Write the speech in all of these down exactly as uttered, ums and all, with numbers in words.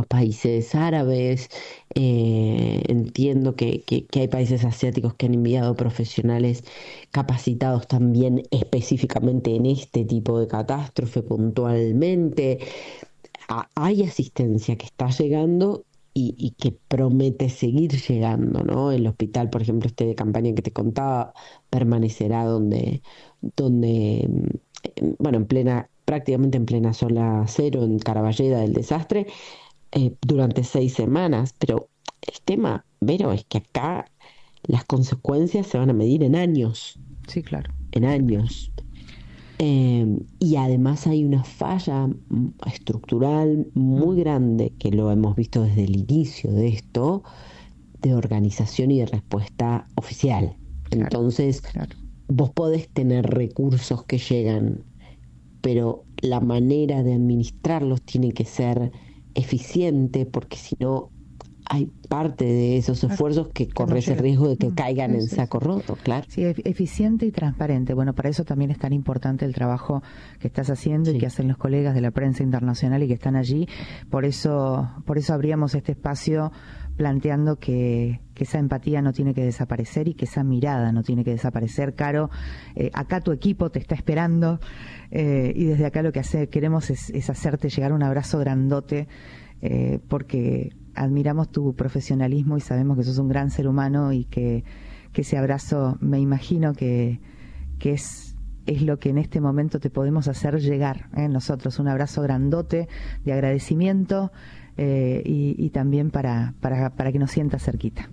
los países árabes, eh, entiendo que, que, que hay países asiáticos que han enviado profesionales capacitados también específicamente en este tipo de catástrofe puntualmente. A- hay asistencia que está llegando y, y que promete seguir llegando, ¿no? El hospital, por ejemplo, este de campaña que te contaba, permanecerá donde, donde, mm, eh, bueno, en plena, prácticamente en plena zona cero, en Caraballeda del desastre, eh, durante seis semanas. Pero el tema, Vero, es que acá las consecuencias se van a medir en años, Sí, claro. en años. Eh, y además hay una falla mm, estructural muy Mm, grande, que lo hemos visto desde el inicio de esto, de organización y de respuesta oficial. claro, Entonces, claro. vos podés tener recursos que llegan, pero la manera de administrarlos tiene que ser eficiente, porque si no, hay parte de esos Claro, esfuerzos que que no corre ese llega. riesgo de que Mm, caigan sí, en sí, sí. saco roto, claro. Sí, ef- eficiente y transparente. Bueno, para eso también es tan importante el trabajo que estás haciendo y que Sí. hacen los colegas de la prensa internacional y que están allí. Por eso, por eso abríamos este espacio planteando que, que esa empatía no tiene que desaparecer y que esa mirada no tiene que desaparecer. Caro, eh, acá tu equipo te está esperando, eh, y desde acá lo que hace, queremos es, es hacerte llegar un abrazo grandote, eh, porque admiramos tu profesionalismo y sabemos que sos un gran ser humano y que, que ese abrazo me imagino que, que es, es lo que en este momento te podemos hacer llegar, ¿eh? Nosotros, un abrazo grandote de agradecimiento, eh, y, y también para, para, para que nos sientas cerquita.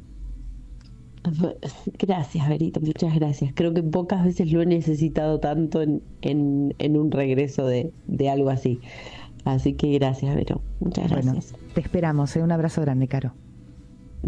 Gracias, Berito, muchas gracias. Creo que pocas veces lo he necesitado tanto en, en, en un regreso de, de algo así. Así que gracias, Vero. Muchas Bueno, gracias. te esperamos, ¿eh? Un abrazo grande, Caro.